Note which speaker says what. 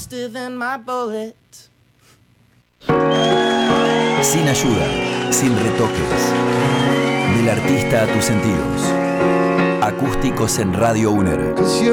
Speaker 1: faster than my bullet.
Speaker 2: Sin ayuda, sin retoques. Del artista a tus sentidos. Acústicos en Radio UNER.